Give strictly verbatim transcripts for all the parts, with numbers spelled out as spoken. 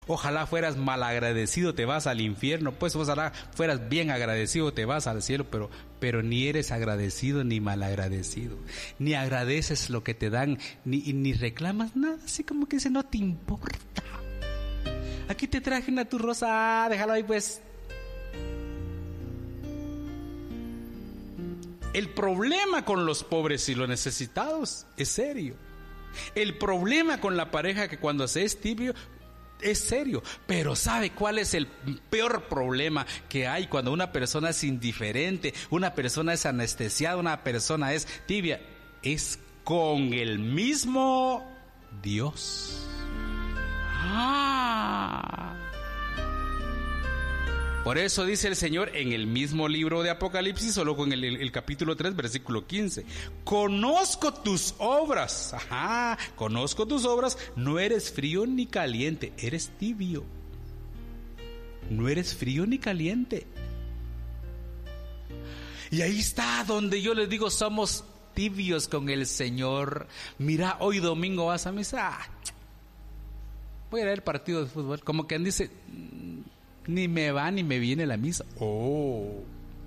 Ojalá fueras malagradecido, te vas al infierno. Pues ojalá fueras bien agradecido, te vas al cielo. Pero, pero ni eres agradecido ni malagradecido. Ni agradeces lo que te dan, ni, ni reclamas nada. Así como que dice, no te importa. Aquí te traje una tu rosa, ah, déjalo ahí pues. El problema con los pobres y los necesitados es serio. El problema con la pareja que cuando se es tibio es serio. Pero ¿sabe cuál es el peor problema que hay cuando una persona es indiferente, una persona es anestesiada, una persona es tibia? Es con el mismo Dios. Ah. Por eso dice el Señor en el mismo libro de Apocalipsis, solo con el, el, el capítulo tres, versículo quince. Conozco tus obras. Ajá, conozco tus obras. No eres frío ni caliente, eres tibio. No eres frío ni caliente. Y ahí está donde yo les digo, somos tibios con el Señor. Mira, hoy domingo vas a misa. Voy a ir al partido de fútbol. Como quien dice, ni me va ni me viene la misa. Oh.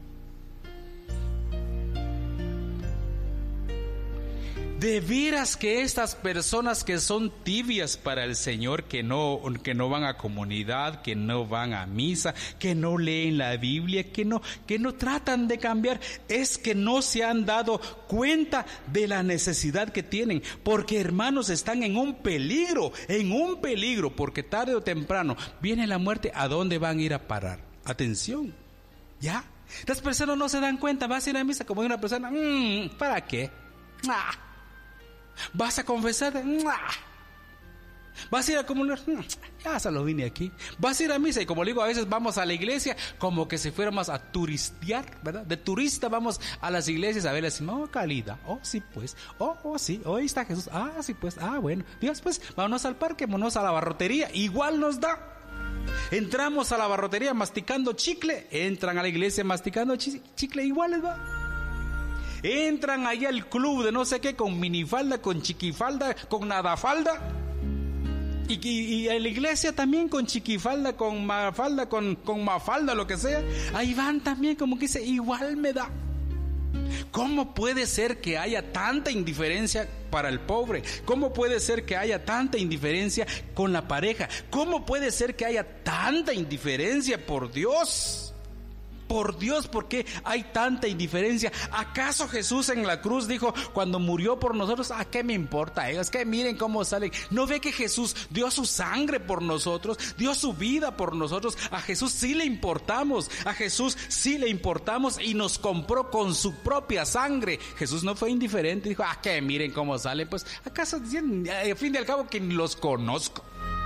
De veras que estas personas que son tibias para el Señor, que no, que no van a comunidad, que no van a misa, que no leen la Biblia, que no, que no tratan de cambiar, es que no se han dado cuenta de la necesidad que tienen. Porque, hermanos, están en un peligro, en un peligro, porque tarde o temprano viene la muerte. ¿A dónde van a ir a parar? Atención, ¿ya? Las personas no se dan cuenta. Vas a ir a misa como una persona, mmm, ¿para qué? ¡Ah! Vas a confesar, vas a ir a comulgar, ya solo vine aquí. Vas a ir a misa y como digo, a veces vamos a la iglesia como que si fuéramos a turistear, ¿verdad? De turista vamos a las iglesias a ver, decimos, oh, calidad, oh, sí pues, oh, oh, sí, oh, ahí está Jesús, ah, sí pues, ah, bueno, Dios pues, vámonos al parque, vámonos a la barrotería, igual nos da. Entramos a la barrotería masticando chicle, entran a la iglesia masticando chicle, igual les va. Entran allá al club de no sé qué, con minifalda, con chiquifalda, con nadafalda. Y, y, y en la iglesia también con chiquifalda, con mafalda, con, con mafalda, lo que sea. Ahí van también, como que dice, igual me da. ¿Cómo puede ser que haya tanta indiferencia para el pobre? ¿Cómo puede ser que haya tanta indiferencia con la pareja? ¿Cómo puede ser que haya tanta indiferencia por Dios? Por Dios, ¿por qué hay tanta indiferencia? ¿Acaso Jesús en la cruz dijo, cuando murió por nosotros, ¿a qué me importa? Es que miren cómo sale. ¿No ve que Jesús dio su sangre por nosotros? Dio su vida por nosotros. A Jesús sí le importamos. A Jesús sí le importamos y nos compró con su propia sangre. Jesús no fue indiferente. Dijo, ¿a qué miren cómo sale? Pues, ¿acaso dicen, al fin y al cabo, que ni los conozco?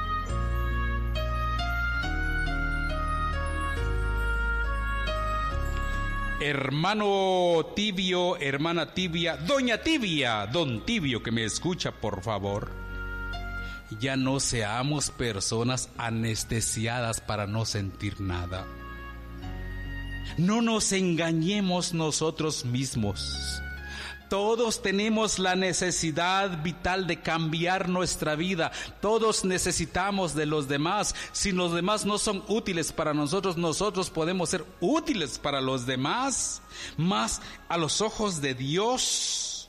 Hermano tibio, hermana tibia, doña tibia, don tibio que me escucha, por favor. Ya no seamos personas anestesiadas para no sentir nada. No nos engañemos nosotros mismos. Todos tenemos la necesidad vital de cambiar nuestra vida. Todos necesitamos de los demás. Si los demás no son útiles para nosotros, nosotros podemos ser útiles para los demás. Más a los ojos de Dios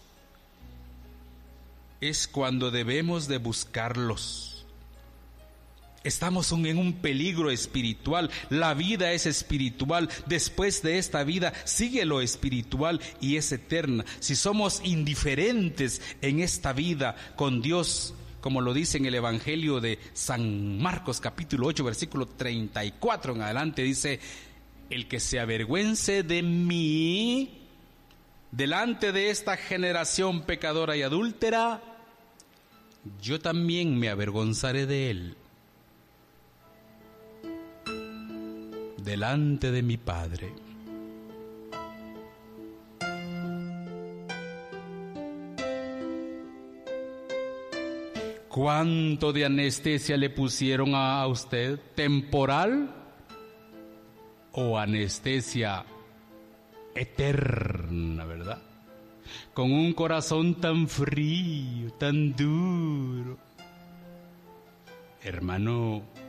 es cuando debemos de buscarlos. Estamos en un peligro espiritual. La vida es espiritual. Después de esta vida sigue lo espiritual y es eterna. Si somos indiferentes en esta vida con Dios, como lo dice en el Evangelio de San Marcos capítulo ocho versículo treinta y cuatro en adelante, dice: el que se avergüence de mí delante de esta generación pecadora y adúltera, yo también me avergonzaré de él delante de mi Padre. ¿Cuánto de anestesia le pusieron a usted? ¿Temporal o anestesia eterna, verdad? Con un corazón tan frío, tan duro. Hermano,